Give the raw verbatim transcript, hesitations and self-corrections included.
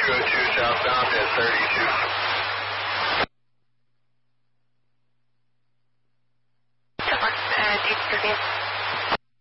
two oh two southbound at thirty-two. Someone, uh, deep